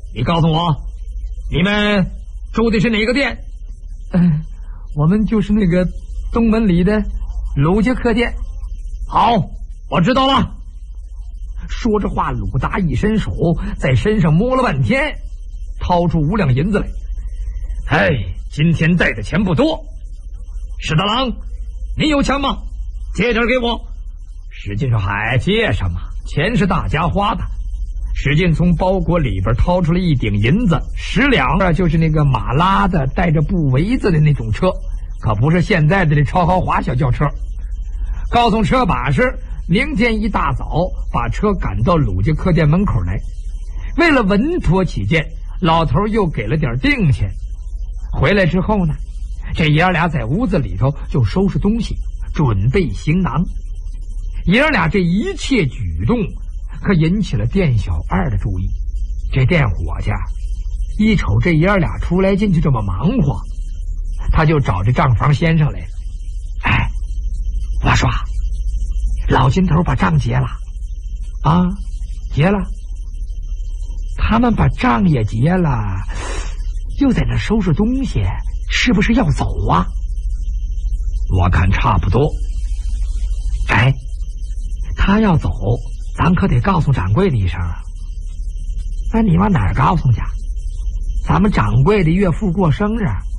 你告诉我，你们住的是哪个店？ 我们就是那个东门里的鲁家客店。 好，我知道了。 说着话，鲁达一伸手，在身上摸了半天，掏出5两银子来。 今天带的钱不多。石大郎，你有钱吗？借点给我。 史进说：“嗨，借什么？钱是大家花的。”史进从包裹里边掏出了1顶银子，10两，就是那个马拉的带着布围子的那种车，可不是现在的这超豪华小轿车。告诉车把式，明天一大早把车赶到鲁家客店门口来。为了稳妥起见，老头又给了点定钱。回来之后呢，这爷儿俩在屋子里头就收拾东西，准备行囊。爷儿俩这一切举动可引起了店小二的注意。这店伙计一瞅这爷儿俩出来进去这么忙活，他就找这账房先生来了。我说老金头把账结了啊？结了。他们把账也结了，又在那收拾东西，是不是要走啊？ 我看差不多。 他要走，咱可得告诉掌柜的一声啊。那你往哪儿告诉去？咱们掌柜的岳父过生日，